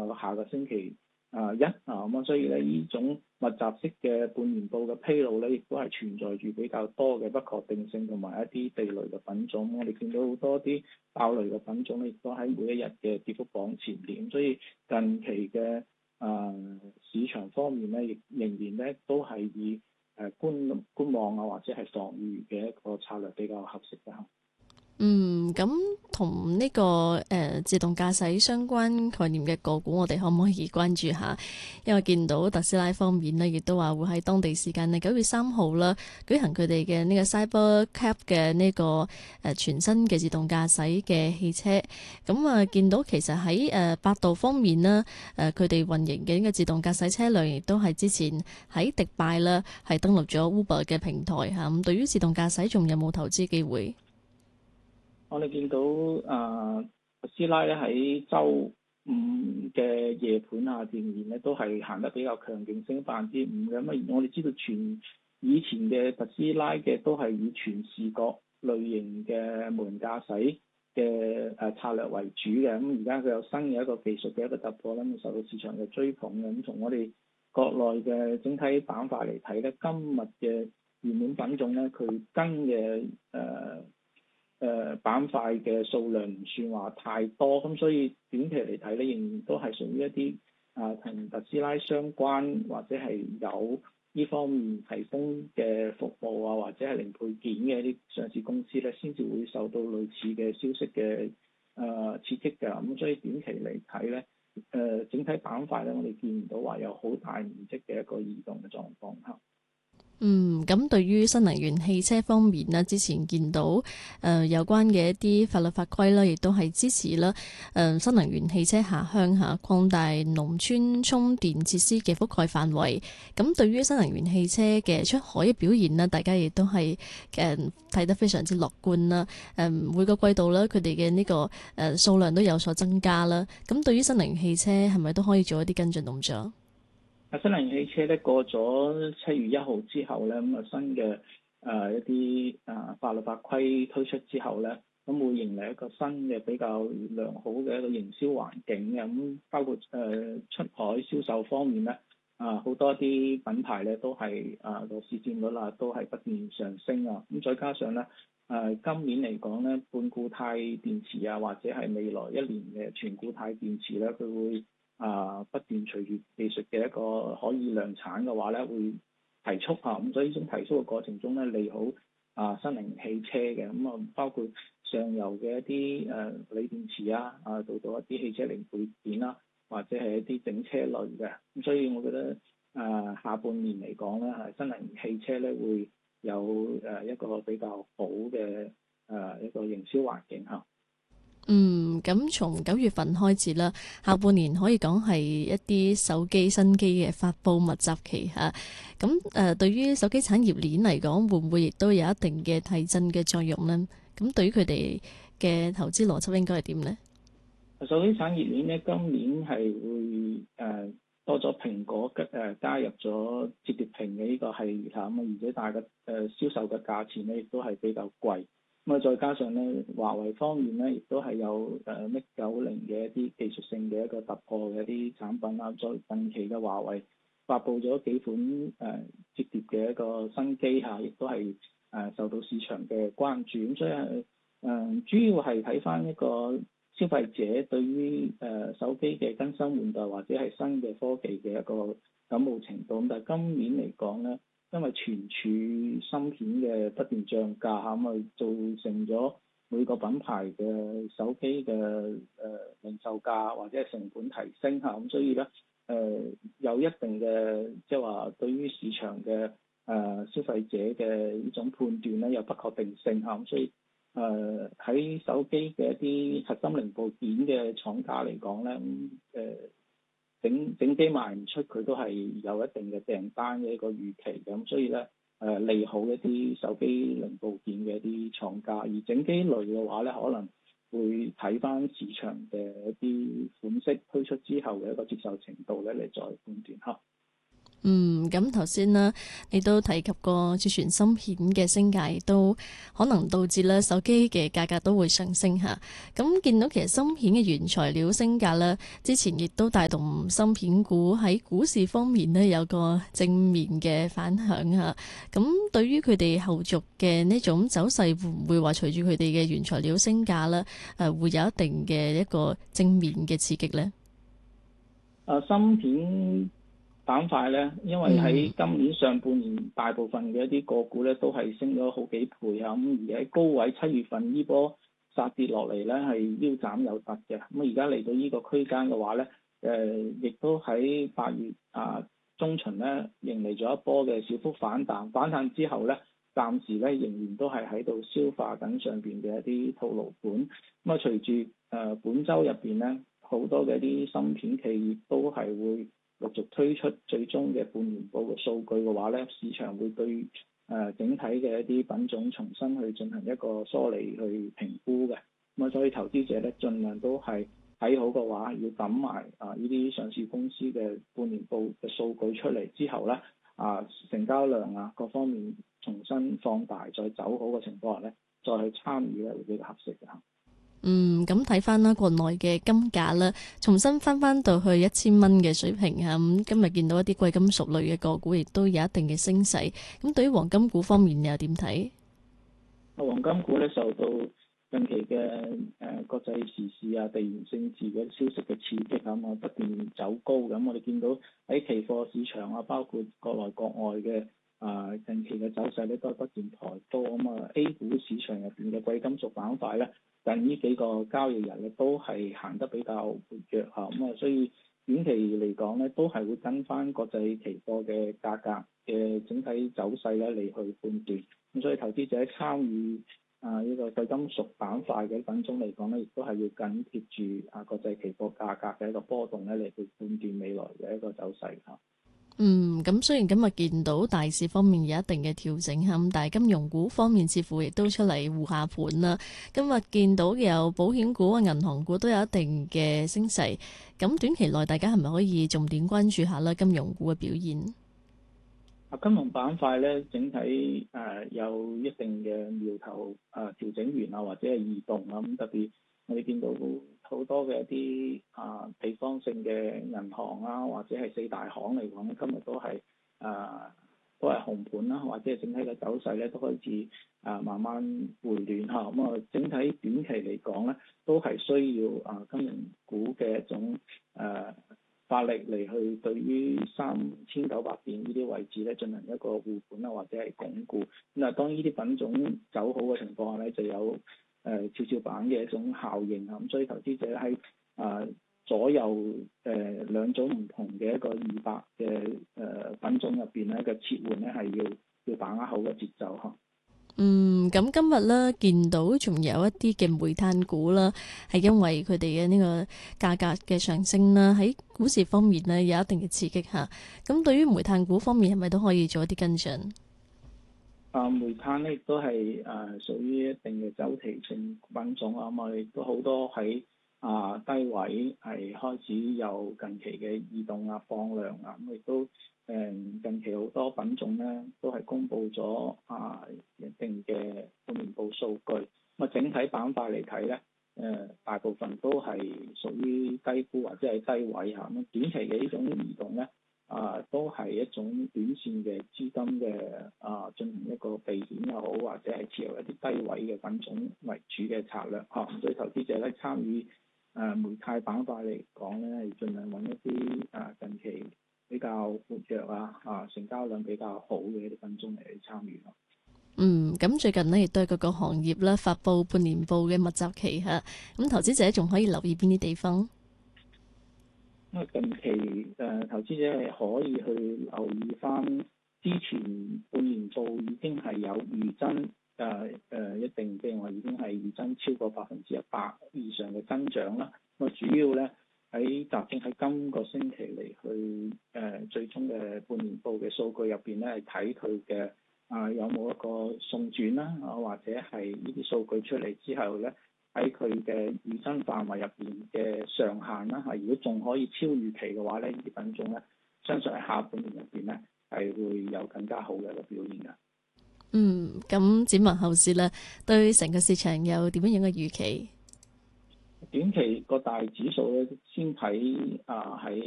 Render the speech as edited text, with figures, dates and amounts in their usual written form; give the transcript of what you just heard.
下個星期一咁所以咧呢種密集式嘅半年報嘅披露咧，亦都係存在住比較多嘅不確定性同埋一啲地雷嘅品種。我哋見到好多啲爆雷嘅品種咧，亦都喺每一日嘅跌幅榜前列。所以近期嘅市場方面咧，亦仍然咧都係以觀望或者係防禦嘅一個策略比較合適嘅。 咁同呢個自動駕駛相關概念嘅個股，我哋可唔可以關注下？因為見到特斯拉方面呢，亦都話會喺當地時間9月3號啦，舉行佢哋嘅呢個 Cybercab 嘅呢個全新嘅自動駕駛嘅汽車。咁見到其實喺百度方面呢，佢哋運營嘅呢個自動駕駛車輛，亦都係之前喺迪拜啦，係登陸咗 Uber 嘅平台嚇。咁對於自動駕駛，仲有冇投資機會？ 我哋見到特斯拉咧喺週五嘅夜盤仍然咧都係行得比較強勁，升5%嘅。咁我哋知道以前嘅特斯拉嘅都係以全視覺類型嘅無人駕駛嘅策略為主嘅。咁而家佢有新嘅一個技術嘅一個突破咧，受到市場嘅追捧嘅。咁從我哋國內嘅整體板塊嚟睇咧，今日嘅熱門品種咧，佢跟嘅板塊嘅數量唔算話太多，咁所以短期嚟睇咧，仍然都係屬於一啲同特斯拉相關或者係有呢方面提供嘅服務或者係零配件嘅一啲上市公司咧，先至會受到類似嘅消息嘅刺激㗎。咁所以短期嚟睇咧，整體板塊咧，我哋見唔到話有好大面積嘅一個移動嘅狀況嚇。 咁對於新能源汽車方面呢，之前見到有關嘅一啲法律法規啦，亦都係支持啦新能源汽車下鄉擴大農村充電設施嘅覆蓋範圍。咁對於新能源汽車嘅出海嘅表現呢，大家亦都係睇得非常之樂觀啦。每個季度啦，佢哋嘅呢個數量都有所增加啦。咁對於新能源汽車係咪都可以做一啲跟進動作？ 新能源汽車咧過咗7月1號之後咧，咁新嘅一啲法律法規推出之後咧，咁會迎嚟一個新嘅比較良好嘅一個營銷環境嘅。咁包括出海銷售方面咧，好多啲品牌咧都係個市佔率都係不斷上升啊。咁再加上咧今年嚟講咧，半固態電池或者係未來1年嘅全固態電池咧，佢會不斷隨住技術嘅一個可以量產嘅話咧，會提速咁所以呢種提速嘅過程中咧，利好新能源汽車嘅。咁包括上游嘅一啲鋰電池到一啲汽車零配件或者係一啲整車類嘅。咁所以我覺得下半年嚟講咧，新能源汽車咧會有一個比較好嘅一個營銷環境嚇。 咁從9月份開始啦，下半年可以講係一啲手機新機嘅發佈密集期嚇。咁對於手機產業鏈嚟講，會唔會亦都有一定嘅提振嘅作用呢？咁對於佢哋嘅投資邏輯應該係點呢？ 手機產業鏈咧，今年係會多咗蘋果加入咗摺疊屏嘅呢個系列而且大嘅銷售嘅價錢咧亦都係比較貴。再加上咧，華為方面咧，亦都係有Mate 90嘅一啲技術性嘅一個突破嘅一啲產品再近期嘅華為發布咗幾款摺疊嘅一個新機亦都係受到市場嘅關注。咁所以主要係睇翻一個消費者對於手機嘅更新換代或者係新嘅科技嘅一個感冒程度。但係今年嚟講咧，因為存儲芯片嘅不斷漲價造成咗每個品牌嘅手機嘅零售價或者係成本提升咁所以咧有一定嘅即係話對於市場嘅消費者嘅呢種判斷咧有不確定性咁所以喺手機嘅一啲核心零部件嘅廠家嚟講咧整機賣唔出，佢都係有一定嘅訂單嘅一個預期咁，所以咧利好一啲手機零部件嘅一啲廠家，而整機類嘅話咧，可能會睇翻市場嘅一啲款式推出之後嘅一個接受程度咧嚟再判斷嚇。 咁頭先啦，你都提及過儲存芯片嘅升價，亦都可能導致咧手機嘅價格都會上升嚇。咁見到其實芯片嘅原材料升價咧，之前亦都帶動芯片股喺股市方面呢有個正面嘅反響嚇。咁對於佢哋後續嘅呢種走勢，會唔會話隨住佢哋嘅原材料升價咧，會有一定嘅一個正面嘅刺激呢？ 芯片板塊咧，因為喺今年上半年大部分嘅一啲個股咧都係升咗好幾倍啊，咁而喺高位7月份呢波殺跌落嚟咧係腰斬有突嘅，咁而家嚟到呢個區間嘅話咧，亦都喺8月中旬咧迎嚟咗一波嘅小幅反彈，反彈之後咧暫時咧仍然都係喺度消化緊上邊嘅一啲套路盤，咁啊隨住本週入邊咧好多嘅一啲芯片企業都係會陸續推出最終嘅半年報嘅數據嘅話咧，市場會對整體嘅一啲品種重新去進行一個梳理去評估嘅。咁啊，所以投資者咧盡量都係睇好嘅話，要等埋呢啲上市公司嘅半年報嘅數據出嚟之後咧，成交量各方面重新放大再走好嘅情況下咧，再去參與咧會比較合適嘅嚇。 咁睇翻啦，國內嘅金價啦，重新翻到去1000蚊嘅水平啊！咁今日見到一啲貴金屬類嘅個股，亦都有一定嘅升勢。咁對於黃金股方面，你又點睇？ 黃金股咧受到近期嘅國際時事地緣政治嘅消息嘅刺激不斷走高咁，我哋見到喺期貨市場包括國內國外嘅近期嘅走勢咧都係不斷抬高A 股市場入邊嘅貴金屬板塊咧，近呢幾個交易日咧都係行得比較活躍所以短期嚟講咧都係會跟翻國際期貨嘅價格嘅整體走勢咧嚟去判斷，咁所以投資者參與呢個貴金屬板塊嘅品種嚟講咧，亦都係要緊貼住國際期貨價格嘅一個波動咧嚟去判斷未來嘅一個走勢嚇。 咁雖然今日見到大市方面有一定嘅調整咁，但係金融股方面似乎亦都出嚟護下盤啦。今日見到有保險股銀行股都有一定嘅升勢。咁短期內大家係咪可以重點關注下啦金融股嘅表現？ 金融板塊咧，整體有一定嘅苗頭調整完或者係異動咁特別我哋見到好多嘅一啲地方性嘅銀行或者係四大行嚟講，今日都係紅盤啦，或者係整體嘅走勢咧都開始慢慢回暖咁整體短期嚟講咧，都係需要金融股嘅一種發力嚟去對於3900點呢啲位置咧進行一個護盤或者係鞏固。咁當呢啲品種走好嘅情況下咧，就有蹺蹺板嘅一種效應咁所以投資者喺左右兩種唔同嘅一個200嘅品種入邊咧嘅切換咧係要把握好嘅節奏嚇。 咁今日咧見到仲有一啲嘅煤炭股啦，係因為佢哋嘅呢個價格嘅上升啦，喺股市方面呢有一定嘅刺激嚇。咁對於煤炭股方面係咪都可以做一啲跟進？ 煤炭咧亦都係屬於一定嘅周期性品種我哋亦都好多喺低位係開始有近期嘅異動放量咁亦都近期好多品種咧都係公布咗一定嘅半年報數據。整體板塊嚟睇咧，大部分都係屬於低估或者係低位咁短期嘅呢種移動咧。都係一種短線嘅資金嘅進行一個避險又好，或者係持有一啲低位嘅品種為主嘅策略所以投資者咧參與煤炭板塊嚟講咧，係盡量揾一啲近期比較活躍成交量比較好嘅一啲品種嚟去參與咁最近呢，亦都係各個行業咧發布半年報嘅密集期嚇。咁投資者仲可以留意邊啲地方？ 近期投資者係可以去留意翻之前半年報已經係有預增一定嘅話已經係預增超過100%以上嘅增長啦。主要咧喺集中喺今個星期嚟去最終嘅半年報嘅數據入邊咧，係睇佢嘅有冇一個送轉啦或者係呢啲數據出嚟之後咧，喺佢嘅預增範圍入邊嘅上限啦如果仲可以超預期嘅話咧，呢啲品種咧相信喺下半年入邊咧係會有更加好嘅一個表現㗎。 咁展望後市咧，對成個市場有點樣嘅預期？ 短期個大指數咧，先睇喺